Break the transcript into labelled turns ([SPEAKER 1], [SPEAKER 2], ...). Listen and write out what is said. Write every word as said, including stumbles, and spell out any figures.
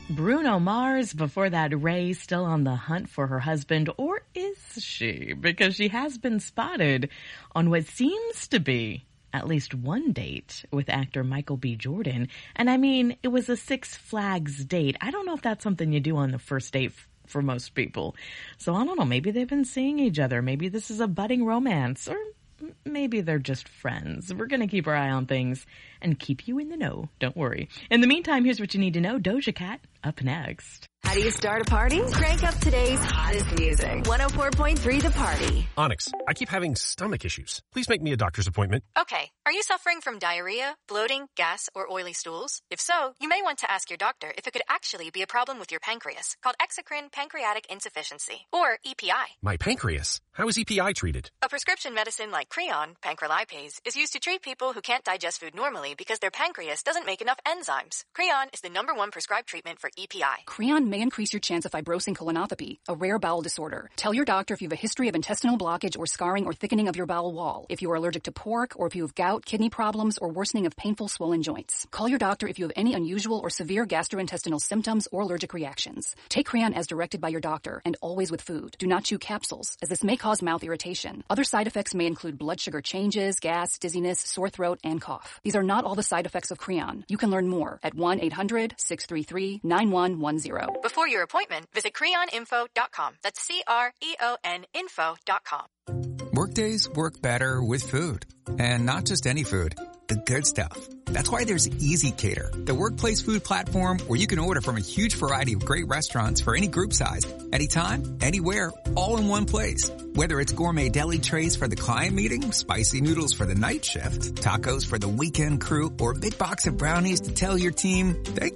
[SPEAKER 1] Bruno Mars. Before that, Ray still on the hunt for her husband, or is she? Because she has been spotted on what seems to be at least one date with actor Michael B. Jordan. And I mean, it was a Six Flags date. I don't know if that's something you do on the first date f- for most people. So I don't know, maybe they've been seeing each other. Maybe this is a budding romance, or maybe they're just friends. We're going to keep our eye on things and keep you in the know. Don't worry. In the meantime, here's what you need to know. Doja Cat up next.
[SPEAKER 2] How do you start a party? Crank up today's hottest music. one oh four point three The Party.
[SPEAKER 3] Onyx, I keep having stomach issues. Please make me a doctor's appointment.
[SPEAKER 4] Okay. Are you suffering from diarrhea, bloating, gas, or oily stools? If so, you may want to ask your doctor if it could actually be a problem with your pancreas, called exocrine pancreatic insufficiency, or E P I.
[SPEAKER 3] My pancreas? How is E P I treated?
[SPEAKER 4] A prescription medicine like Creon, pancrelipase, is used to treat people who can't digest food normally because their pancreas doesn't make enough enzymes. Creon is the number one prescribed treatment for E P I.
[SPEAKER 5] Creon may increase your chance of fibrosing colonopathy, a rare bowel disorder. Tell your doctor if you have a history of intestinal blockage or scarring or thickening of your bowel wall, if you are allergic to pork, or if you have gout, kidney problems, or worsening of painful swollen joints. Call your doctor if you have any unusual or severe gastrointestinal symptoms or allergic reactions. Take Creon as directed by your doctor, and always with food. Do not chew capsules, as this may cause mouth irritation. Other side effects may include blood sugar changes, gas, dizziness, sore throat, and cough. These are not all the side effects of Creon. You can learn more at one eight hundred six three three nine one one zero.
[SPEAKER 4] Before your appointment, visit creon info dot com. That's C R E O N info dot com.
[SPEAKER 6] Workdays work better with food. And not just any food, the good stuff. That's why there's Easy Cater, the workplace food platform where you can order from a huge variety of great restaurants for any group size, anytime, anywhere, all in one place. Whether it's gourmet deli trays for the client meeting, spicy noodles for the night shift, tacos for the weekend crew, or a big box of brownies to tell your team, thank